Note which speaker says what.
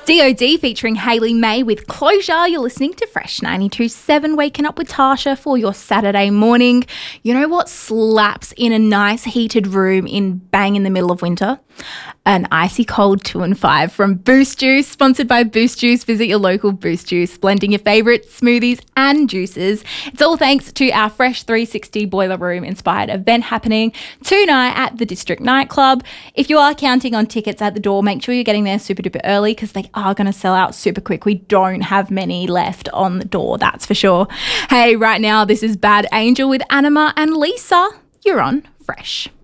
Speaker 1: DOD featuring Hayley May with Closure. You're listening to Fresh 92.7, waking up with Tasha for your Saturday morning. You know what slaps in a nice heated room in the middle of winter? An icy cold 2 and 5 from Boost Juice, sponsored by Boost Juice. Visit your local Boost Juice, blending your favourite smoothies and juices. It's all thanks to our Fresh 360 Boiler Room inspired event happening tonight at the District Nightclub. If you are counting on tickets at the door, make sure you're getting there super duper early because they are going to sell out super quick. We don't have many left on the door, that's for sure. Hey, right now this is Bad Angel with Anima and Lisa. You're on Fresh.